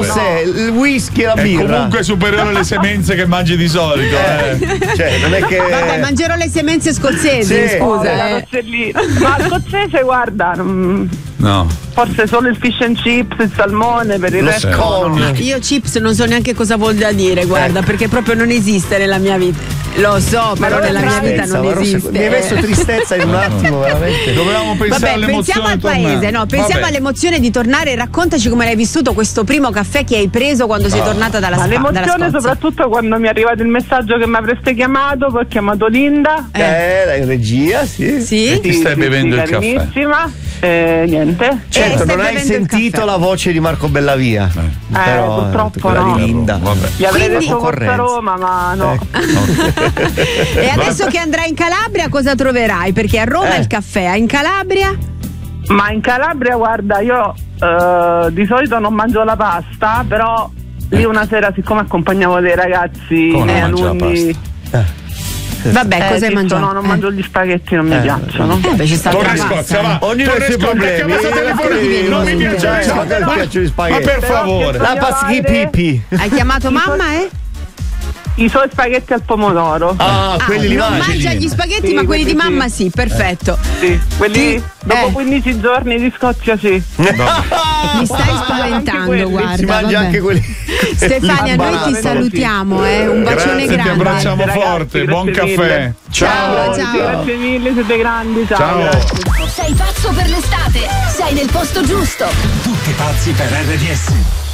cos'è? Il whisky e la birra. È comunque superiore alle semenze che mangi di solito. Cioè, non è che. Vabbè, mangerò le semenze scozzesi, Sì. scusa. La rossellina. Ma scozzese, guarda, No. forse solo il fish and chips, il salmone, per il resto. Scone. Io chips non so neanche cosa voglia dire, guarda, perché proprio non esiste nella mia vita. Lo so, però nella mia vita non esiste. Mi hai messo tristezza in un attimo, veramente. Dovevamo pensare Vabbè, all'emozione pensiamo al di tornare. paese, no? Pensiamo Vabbè. all'emozione di tornare. Raccontaci come l'hai vissuto questo primo caffè che hai preso quando sei tornata dalla Ma dalla l'emozione Scozia. soprattutto quando mi è arrivato il messaggio che mi avreste chiamato, poi ho chiamato Linda. La regia, sì. Sì? Ti stai bevendo il caffè. carinissima. Niente. Certo, stai non hai bevendo il sentito caffè. la voce di Marco Bellavia. Però purtroppo quella no. di Linda. Vabbè. Gli avrei Quindi- detto Forza Concorrenza. Roma, ma no. E adesso che andrai in Calabria cosa troverai? Perché a Roma il caffè, in Calabria? Ma in Calabria, guarda, io di solito non mangio la pasta, però lì una sera, siccome accompagnavo dei ragazzi Come e non mangi la alunni. Vabbè, cosa hai Sì, mangiato? No, non mangio gli spaghetti, non mi piacciono. Beh, ci sta Torna in la pasta. Scozia, va. Ognuno ha i suoi problemi. Non mi piace. Ma gli per spaghetti. favore. La paschi pipi. Hai chiamato mamma, I suoi spaghetti al pomodoro. Ah, quelli li non mangi. mangia gli spaghetti, Sì, ma quelli di quelli sì. mamma sì, perfetto. Sì, quelli dopo Eh. 15 giorni di Scozia, sì. Mi stai Anche spaventando, quelli. guarda. Si mangia vabbè. anche quelli. Stefania, noi ti Imbarazzo. salutiamo, un bacione Grazie, ti grande. abbracciamo Grazie, forte. ragazzi, Buon grazie caffè. mille. Ciao, ciao. Grazie mille, siete grandi. Ciao. Ciao. Grazie. Sei pazzo per l'estate? Sei nel posto giusto. Tutti pazzi per RDS.